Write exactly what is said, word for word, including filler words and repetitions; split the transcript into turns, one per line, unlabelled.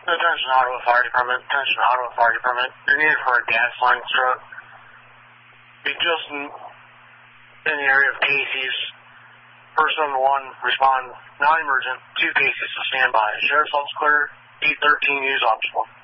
Attention Ottawa Fire Department, attention Ottawa Fire Department. You're needed for a gas line struck. Be just in, in the area of Casey's. Person one, respond non-emergent. Two cases to stand by. Sheriff's office clear. eight thirteen, use optional.